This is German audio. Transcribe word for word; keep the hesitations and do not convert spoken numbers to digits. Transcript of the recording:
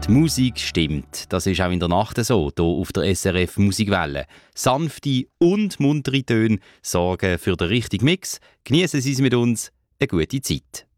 Die Musik stimmt. Das ist auch in der Nacht so, hier auf der S R F Musikwelle. Sanfte und muntere Töne sorgen für den richtigen Mix. Genießen Sie es mit uns. Eine gute Zeit.